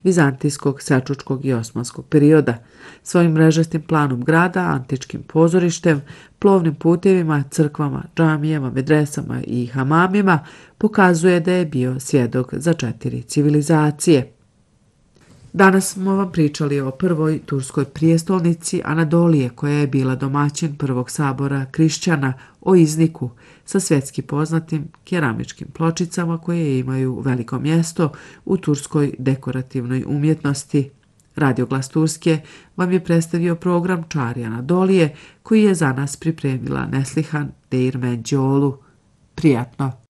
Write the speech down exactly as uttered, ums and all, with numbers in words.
vizantijskog, selčučkog i osmanskog perioda. Svojim mrežastim planom grada, antičkim pozorištem, plovnim putevima, crkvama, džamijama, medresama i hamamima pokazuje da je bio svjedok za četiri civilizacije. Danas smo vam pričali o prvoj turskoj prijestolnici Anadolije, koja je bila domaćin prvog sabora Krišćana, o Izniku, sa svjetski poznatim keramičkim pločicama koje imaju veliko mjesto u turskoj dekorativnoj umjetnosti. Radio Glas Turske vam je predstavio program Čari Anadolije, koji je za nas pripremila Neslihan Değirmencoğlu. Prijatno!